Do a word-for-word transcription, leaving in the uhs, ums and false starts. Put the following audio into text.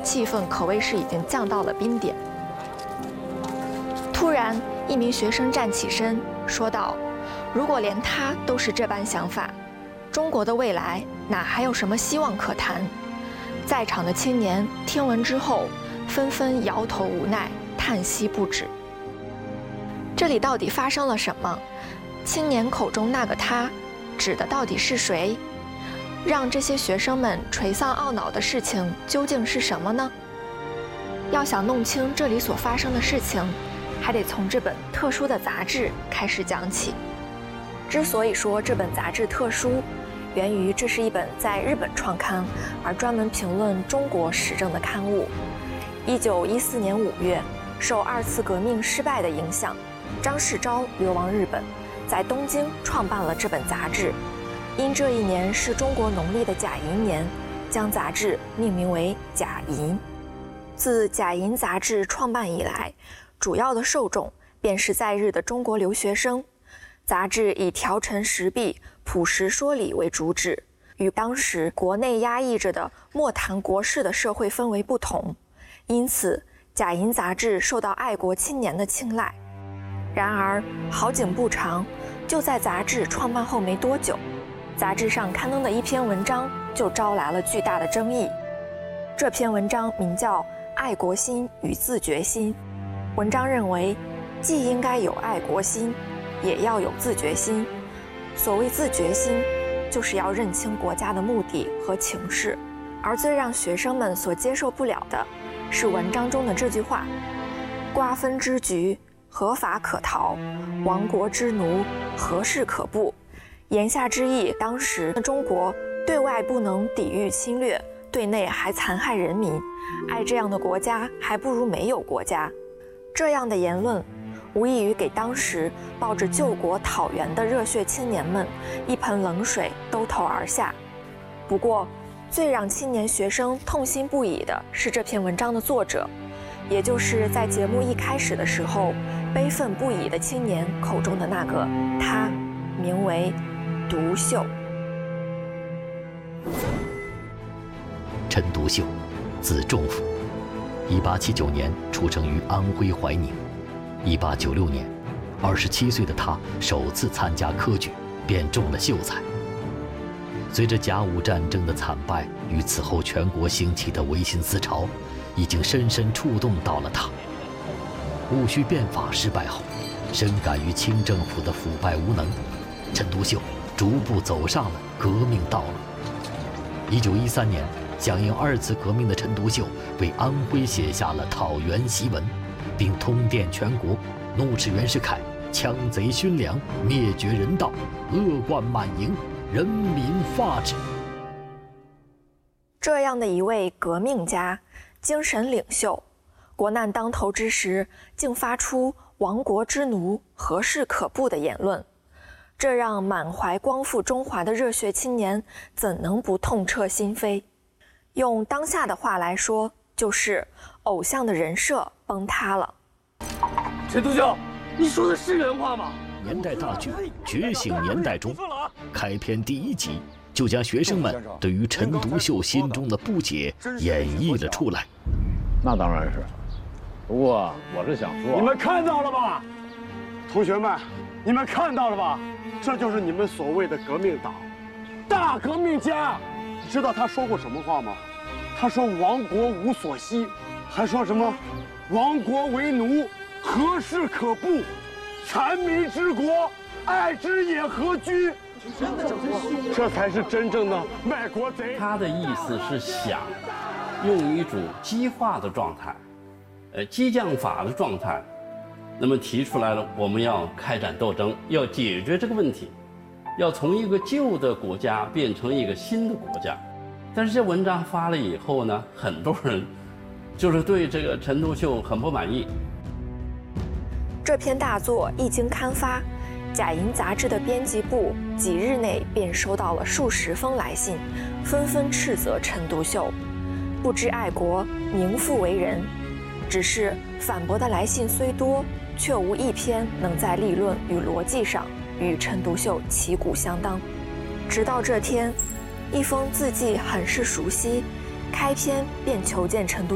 气氛可谓是已经降到了冰点。突然，一名学生站起身，说道：“如果连他都是这般想法，中国的未来哪还有什么希望可谈？”在场的青年听闻之后，纷纷摇头无奈，叹息不止。这里到底发生了什么？青年口中那个他，指的到底是谁？让这些学生们垂丧懊恼的事情究竟是什么呢？要想弄清这里所发生的事情，还得从这本特殊的杂志开始讲起。之所以说这本杂志特殊，源于这是一本在日本创刊而专门评论中国时政的刊物。一九一四年五月，受二次革命失败的影响，张世钊流亡日本，在东京创办了这本杂志。因这一年是中国农历的甲寅年，将杂志命名为甲寅。自甲寅杂志创办以来，主要的受众便是在日的中国留学生。杂志以调陈时弊、朴实说理为主旨，与当时国内压抑着的莫谈国事的社会氛围不同，因此甲寅杂志受到爱国青年的青睐。然而好景不长，就在杂志创办后没多久，杂志上刊登的一篇文章就招来了巨大的争议。这篇文章名叫《爱国心与自觉心》，文章认为既应该有爱国心，也要有自觉心。所谓自觉心，就是要认清国家的目的和情势。而最让学生们所接受不了的是文章中的这句话：瓜分之局，何法可逃？亡国之奴，何事可怖？言下之意，当时的中国对外不能抵御侵略，对内还残害人民，爱这样的国家还不如没有国家。这样的言论无异于给当时抱着救国讨袁的热血青年们一盆冷水兜头而下。不过最让青年学生痛心不已的是这篇文章的作者，也就是在节目一开始的时候悲愤不已的青年口中的那个他，名为独秀。 陈独秀，字仲甫，一八七九年出生于安徽怀宁。一八九六年，二十七岁的他首次参加科举，便中了秀才。随着甲午战争的惨败与此后全国兴起的维新思潮，已经深深触动到了他。戊戌变法失败后，深感于清政府的腐败无能，陈独秀逐步走上了革命道路。一九一三年，响应二次革命的陈独秀为安徽写下了讨袁檄文，并通电全国，怒斥袁世凯枪贼勋良，灭绝人道，恶贯满盈，人民发指。 这样的一位革命家、精神领袖，国难当头之时，竟发出亡国之奴，何事可怖的言论，这让满怀光复中华的热血青年怎能不痛彻心扉？用当下的话来说，就是偶像的人设崩塌了。 陈独秀，你说的是人话吗？ 年代大剧《觉醒年代》中，开篇第一集就将学生们对于陈独秀心中的不解演绎了出来。 那当然是，不过我是想说， 你们看到了吧，同学们，你们看到了吧？这就是你们所谓的革命党，大革命家。你知道他说过什么话吗？他说亡国无所惜，还说什么亡国为奴，何事可怖？残民之国，爱之也何居？这才是真正的卖国贼。 他的意思是想用一种激化的状态，呃，激将法的状态，那么提出来了，我们要开展斗争，要解决这个问题，要从一个旧的国家变成一个新的国家。但是这文章发了以后呢，很多人就是对这个陈独秀很不满意。 这篇大作一经刊发，甲寅杂志的编辑部几日内便收到了数十封来信，纷纷斥责陈独秀不知爱国，宁负为人。只是反驳的来信虽多，却无一篇能在立论与逻辑上与陈独秀旗鼓相当。直到这天，一封字迹很是熟悉，开篇便求见陈独